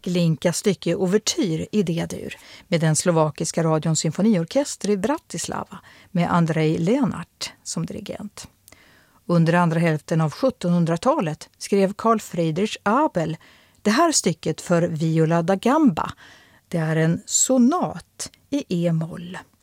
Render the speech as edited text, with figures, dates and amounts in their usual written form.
Glinkas stycke Ouvertyr i D-dur med den slovakiska radions symfoniorkester i Bratislava med Andrej Lenart som dirigent. Under andra hälften av 1700-talet skrev Carl Friedrich Abel det här stycket för viola da gamba. Det är en sonat i e-moll.